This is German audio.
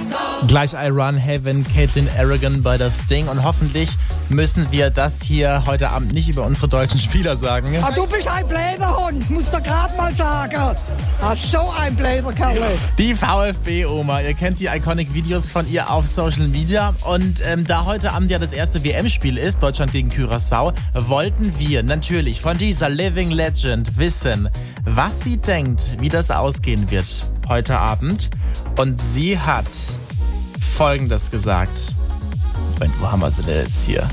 Gleich I Run Heaven, Caitlin Aragon bei das Ding. Und hoffentlich müssen wir das hier heute Abend nicht über unsere deutschen Spieler sagen. Ah, du bist ein blöder Hund, musst du gerade mal sagen. Ah, so ein blöder Kerl. Die VfB-Oma, ihr kennt die Iconic-Videos von ihr auf Social Media. Und da heute Abend ja das erste WM-Spiel ist, Deutschland gegen Curaçao, wollten wir natürlich von dieser Living Legend wissen, was sie denkt, wie das ausgehen wird heute Abend. Und sie hat Folgendes gesagt. Moment, wo haben wir sie denn jetzt hier?